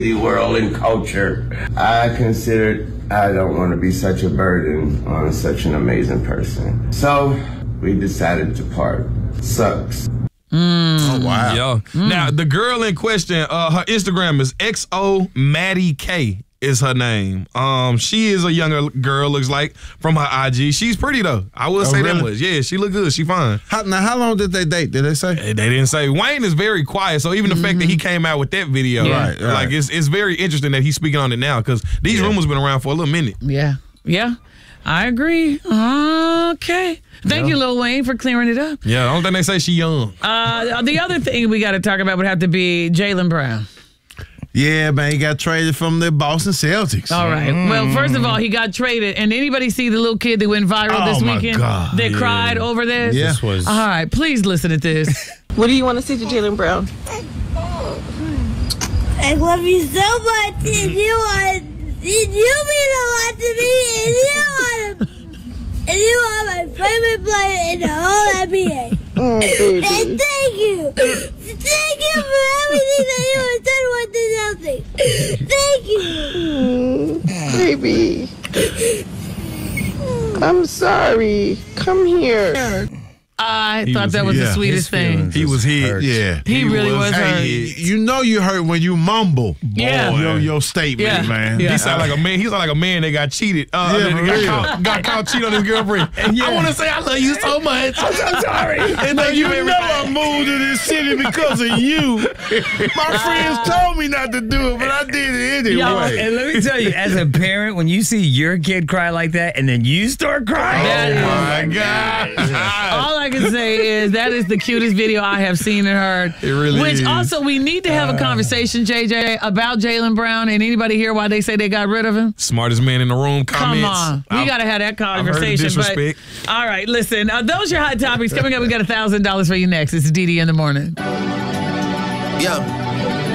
the world and culture. I considered I don't want to be such a burden on such an amazing person. So we decided to part. Sucks. Oh, wow. Yo. Now, the girl in question, her Instagram is XO Maddie K is her name. She is a younger girl, looks like, from her IG. She's pretty, though. I will say that much. Yeah, she look good. She fine. How long did they date? Did they say? They didn't say. Wayne is very quiet, so even the fact that he came out with that video, Right. like, it's very interesting that he's speaking on it now, because these rumors been around for a little minute. Yeah. I agree. Okay. Thank you, Lil Wayne, for clearing it up. Yeah, the only thing they say, she young. The other thing we got to talk about would have to be Jaylen Brown. Yeah, man, he got traded from the Boston Celtics. All right. Well, first of all, he got traded. And anybody see the little kid that went viral this weekend? God. That cried over this? Yeah. This was... All right, please listen to this. What do you want to say to Jaylen Brown? I love you so much, and you mean a lot to me, and you are my favorite player in the whole NBA. And thank you. Thank you for everything that you have done with the Celtics. Thank you. Baby. I'm sorry. Come here. I thought that was the sweetest thing. He was hit. Yeah. He really was hurt. You know you hurt when you mumble. Yeah. Your statement, man. He sound like a man. He sound like a man that got cheated. Got caught cheating on his girlfriend. I want to say I love you so much. I'm so sorry. And you know I moved to this city because of you. My friends told me not to do it, but I did it anyway. And let me tell you, as a parent, when you see your kid cry like that and then you start crying, my God. All I can say is that is the cutest video I have seen and heard. It really Which is. also, we need to have a conversation, JJ, about Jaylen Brown. And anybody hear why they say they got rid of him? Smartest man in the room comments. Come on. We got to have that conversation. I've heard the disrespect. But, all right, listen. Those are your hot topics. Coming up, we got $1,000 for you next. It's DD in the morning. Yeah.